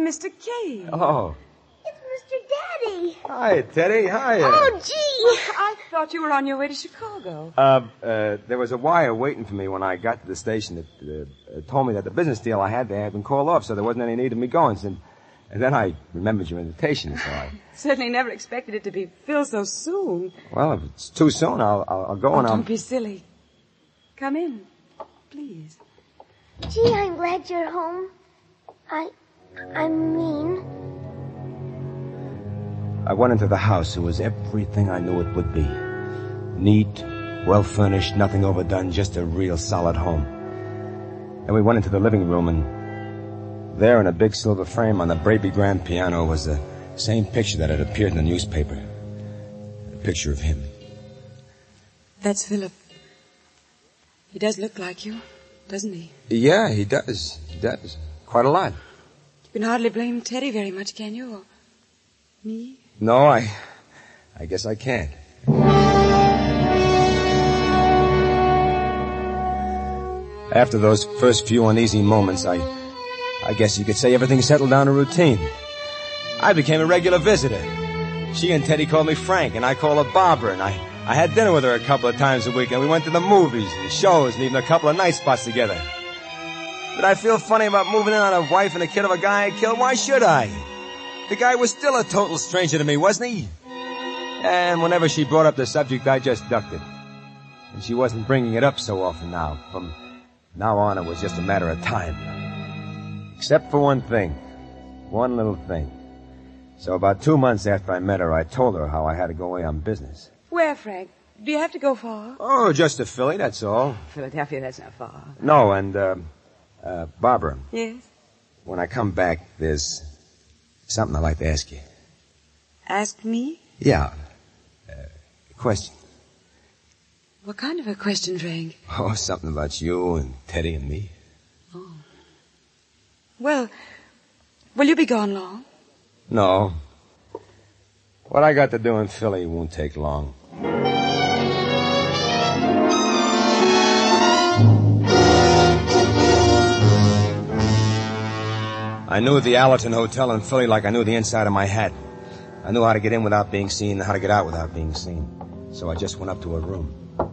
Mr. Kane. Oh. It's Mr. Daddy. Hi, Teddy. Hi. Oh, gee. I thought you were on your way to Chicago. There was a wire waiting for me when I got to the station that told me that the business deal I had there had been called off, so there wasn't any need of me going. And then I remembered your invitation, so I... Certainly never expected it to be filled so soon. Well, if it's too soon, I'll go and I'll... Don't be silly. Come in, please. Gee, I'm glad you're home. I mean... I went into the house. It was everything I knew it would be. Neat, well-furnished, nothing overdone, just a real solid home. Then we went into the living room, and there in a big silver frame on the baby grand piano was the same picture that had appeared in the newspaper. A picture of him. That's Philip. He does look like you, doesn't he? Yeah, he does. He does. Quite a lot. You can hardly blame Teddy very much, can you? Or me? No, I guess I can't. After those first few uneasy moments, I guess you could say everything settled down to routine. I became a regular visitor. She and Teddy called me Frank, and I called her Barbara, and I had dinner with her a couple of times a week, and we went to the movies and shows and even a couple of night spots together. Did I feel funny about moving in on a wife and a kid of a guy I killed? Why should I? The guy was still a total stranger to me, wasn't he? And whenever she brought up the subject, I just ducked it. And she wasn't bringing it up so often now. From now on, it was just a matter of time. Except for one thing. One little thing. So about 2 months after I met her, I told her how I had to go away on business. Where, Frank? Do you have to go far? Oh, just to Philly, that's all. Philadelphia, that's not far. No, and, Barbara. Yes? When I come back, there's something I'd like to ask you. Ask me? Yeah. A question. What kind of a question, Frank? Oh, something about you and Teddy and me. Oh. Well, will you be gone long? No. What I got to do in Philly won't take long. I knew the Allerton Hotel in Philly like I knew the inside of my hat. I knew how to get in without being seen and how to get out without being seen. So I just went up to her room.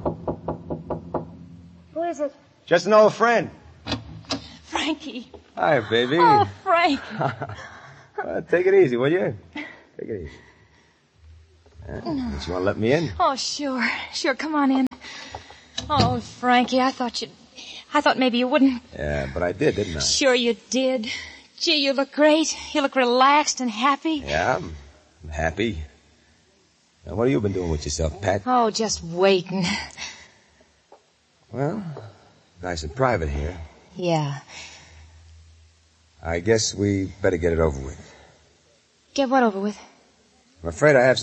Who is it? Just an old friend. Frankie. Hi, baby. Oh, Frank. Take it easy, will you? Take it easy. Don't you want to let me in? Oh, sure. Sure, come on in. Oh, Frankie, I thought maybe you wouldn't. Yeah, but I did, didn't I? Sure you did. Gee, you look great. You look relaxed and happy. Yeah, I'm happy. Now, what have you been doing with yourself, Pat? Oh, just waiting. Well, nice and private here. Yeah. I guess we better get it over with. Get what over with? I'm afraid I have